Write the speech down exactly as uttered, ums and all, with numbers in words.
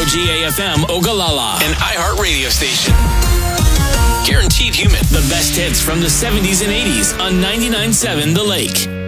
G A F M Ogallala, an iHeart radio station. Guaranteed human. The best hits from the seventies and eighties on ninety-nine point seven The Lake.